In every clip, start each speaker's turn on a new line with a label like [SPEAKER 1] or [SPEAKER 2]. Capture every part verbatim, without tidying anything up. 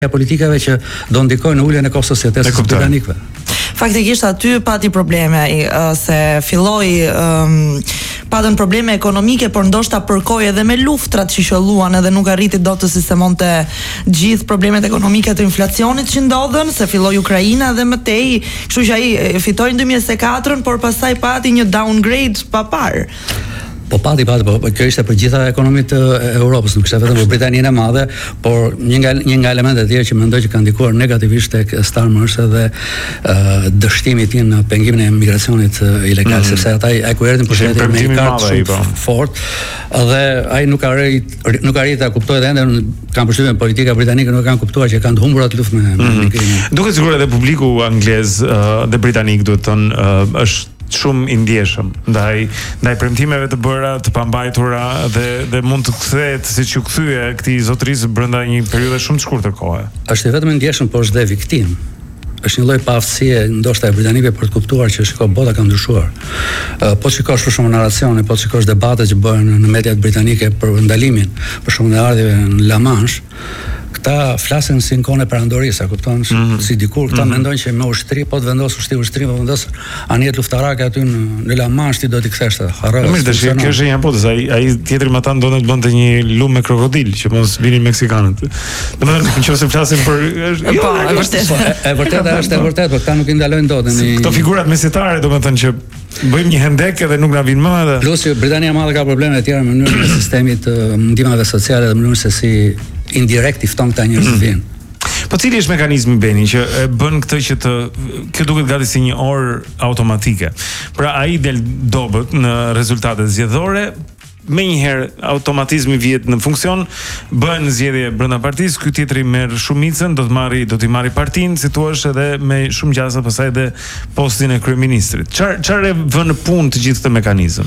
[SPEAKER 1] politikave që do ndikojnë në uljen e societesë së britanikëve.
[SPEAKER 2] Faktikisht aty pati probleme uh, se filloi um, patën probleme ekonomike, por ndoshta përkoi edhe me luftrat që qelluan edhe nuk arriti dot të sistemonte gjithë problemet ekonomike të inflacionit që ndodhen, se filloi Ukraina dhe më tej, kështu që ai fitoi në dy mijë e njëzet e katër, por pastaj pati një downgrade pa parë.
[SPEAKER 1] Po pati, pati, po kjo ishte për gjitha ekonomitë e Europës, nuk ishte vetëm për Britaninë e Madhe, por një nga një nga elementet e tjera që mendoj që kanë ndikuar negativisht tek Starmer është edhe uh, dështimi i tij në pengimin e migracionit uh, ilegal, mm. sepse ata ai ku erdhin për shkak me kartë shumë fort, dhe ai nuk arrit nuk arrit ta kuptojë dhe ende kanë përshtypjen politika britanike nuk kanë kuptuar që kanë të humbur atë luftë me
[SPEAKER 3] mm. migrimin. Duket sigurisht edhe publiku anglez uh, dhe britanik duhet të thonë uh, është shumë i ndjeshëm ndaj ndaj premtimeve të bëra, të pambajtura dhe dhe mund të kthehet siç u kthye këtij zotërisë brenda një periudhe shumë të shkurtër kohe.
[SPEAKER 1] Është vetëm i ndjeshëm, por është dhe viktim. Është një lloj paaftësie ndoshta e britanikëve për të kuptuar që shiko bota ka ndryshuar. Uh, po shikosh për shkakun narracione, po shikosh debatet që bëhen në mediat britanike për ndalimin, për shkakun e ardhjeve në La Manche, këta flasin si në kohën e perandorisë, kupton, mm -hmm. si dikur këta mm -hmm. mendojnë që me ushtri po të vendos ushtri ushtri, po vendos anijet luftarake aty në, në La Manche ti do t'i kthesh të harroj.
[SPEAKER 3] Mirë, tash kjo është një hipotezë, ai ai tjetri me ata ndonë të bënte një lumë me krokodil që mos vinin meksikanët. Domethënë nëse flasim për
[SPEAKER 2] jo, e vërtetë.
[SPEAKER 1] E vërtetë është e vërtetë, por këta nuk i ndalojnë dot në
[SPEAKER 3] këto figurat mesjetare, domethënë që bëjmë një hendek edhe nuk na vin më edhe.
[SPEAKER 1] Plus që Britania e Madhe ka probleme të tjera në mënyrën e sistemit të ndihmave sociale dhe mënyrën se si indirekt i fton këta njerëz të vinë.
[SPEAKER 3] Po cili është mekanizmi Beni që e bën këtë që të kjo duket gati si një orë automatike. Pra ai del dobët në rezultatet zgjedhore, me njëherë automatizmi vjet në funksion, bën zgjedhje brenda partisë, ky tjetri merr shumicën, do të marri do t'i marri partinë, si thua, edhe me shumë gjasa pastaj edhe postin e kryeministrit. Çfarë çfarë vën në punë të gjithë këtë mekanizëm?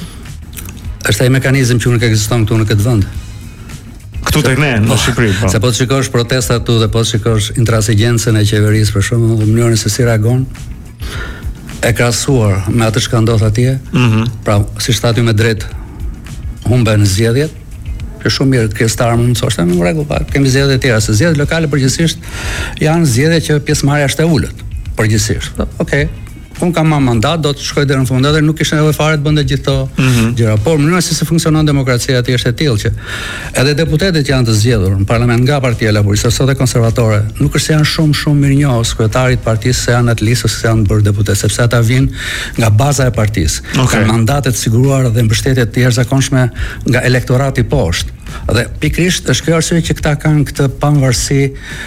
[SPEAKER 1] Është ai mekanizëm që nuk ekziston këtu në këtë vend.
[SPEAKER 3] Këtu tek ne në Shqipëri, po.
[SPEAKER 1] Se po të shikosh protestat këtu dhe po të shikosh intransigjencën e qeverisë për shembull, dhe mënyrën se si reagon, e krahasuar me atë që ka ndodhur atje, mm -hmm. pra siç thatë me drejt humben zgjedhjet, që shumë mirë kjo Starmer më thoshte në rregull, pa kemi zgjedhje të tjera, se zgjedhjet lokale përgjithsisht janë zgjedhje që pjesëmarrja është e ulët, përgjithsisht. Okej. Okay. Unë kam ma mandat, do të shkoj deri në fund, edhe nuk kishte nevojë fare të bënte gjithë këto mm -hmm. gjëra. Por mënyra se si funksionon demokracia aty është e tillë që edhe deputetët janë të zgjedhur në parlament nga Partia Laboriste ose dhe konservatore, nuk është se janë shumë shumë mirënjohës kryetarit të partisë se janë atë listë ose se janë bërë deputet, sepse ata vinë nga baza e partisë. Okay. Kanë mandate të siguruara dhe mbështetje të jashtëzakonshme nga elektorati poshtë. Dhe pikërisht është kjo arsye që këta kanë këtë pavarësi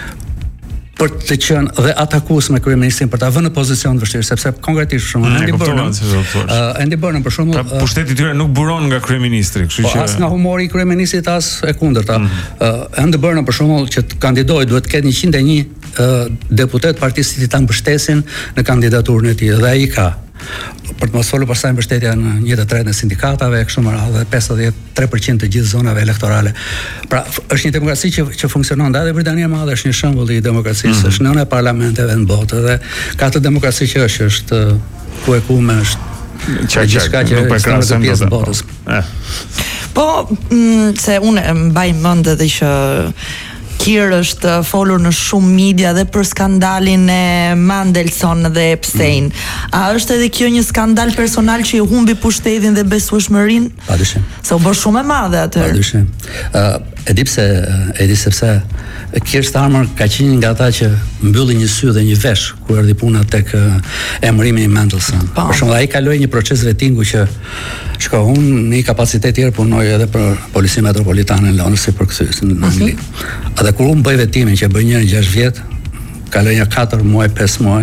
[SPEAKER 1] për të qenë dhe atakues me kryeministrin për ta vënë në pozicion të vështirë, sepse konkretisht për shembull Andy Burnham, uh, Andy Burnham për shembull,
[SPEAKER 3] pra pushteti i tyre nuk buron nga kryeministri, kështu që
[SPEAKER 1] po as nga humori i kryeministrit as e kundërta. Mm -hmm. uh, Andy Burnham për shembull që të kandidojë duhet të ketë njëqind e një uh, deputet partisë që ta mbështesin në kandidaturën e tij dhe ai ka. Për të mos folur pastaj mbështetja në një të tretë në sindikatave, kështu më radhë, dhe pesëdhjetë e tre përqind të gjithë zonave elektorale. Pra, është një demokraci që që funksionon, dhe Britania e Madhe është një shembull i demokracisë, mm -hmm. është nëna e parlamenteve në botë dhe ka të demokraci që është, është ku e ku me është gjithçka që është në pjesë të botës.
[SPEAKER 2] Po, mm, se unë mbaj mend edhe që Kier është folur në shumë media dhe për skandalin e Mandelson dhe Epstein. Mm. A është edhe kjo një skandal personal që i humbi pushtetin dhe besueshmërinë?
[SPEAKER 1] Padyshim.
[SPEAKER 2] Se u bë shumë e madhe atë.
[SPEAKER 1] Padyshim. Ë, e di pse, e di sepse Kier Starmer ka qenë nga ata që mbylli një sy dhe një vesh kur erdhi puna tek emërimi i Mandelson. Për shembull, ai kaloi një proces vettingu që shko, unë në një kapacitet tjerë punoj edhe për Policinë Metropolitane në Londër si përkthyes në Angli. Uh -huh. Dhe kur unë bëj vetimin që bëj njërin gjashtë vjet, kaloj një katër muaj, pesë muaj,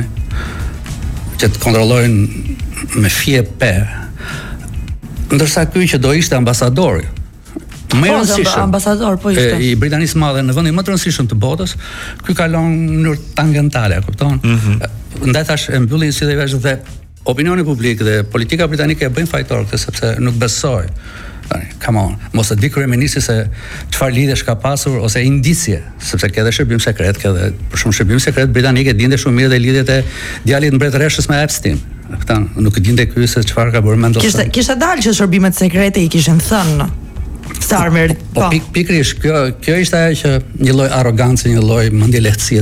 [SPEAKER 1] që të kontrollojnë me fije pe. Ndërsa ky që do ishte ambasadori, më i rëndësishëm,
[SPEAKER 2] ambasador, po ishte
[SPEAKER 1] i Britanisë Madhe në vendin më të rëndësishëm të botës, ky kalon në mënyrë tangentale, kupton? Mm -hmm. Ndaj tash e mbylli si dhe vesh dhe opinioni publik dhe politika britanike e bëjnë fajtor këtë sepse nuk besoj. Come on, mos e di kryeministri se çfarë lidhjesh ka pasur ose indicie, sepse ka edhe shërbim sekret, ka edhe për shumë shërbim sekret britanike dinte shumë mirë dhe lidhjet e djalit mbretëreshës me Epstein. Këta nuk e dinte ky se çfarë ka bërë Mandelson.
[SPEAKER 2] Kishte kishte dalë që shërbimet sekrete i kishin thënë Starmer.
[SPEAKER 1] Po, po pikërisht kjo kjo ishte ajo që një lloj arrogancë, një lloj mendje lehtësie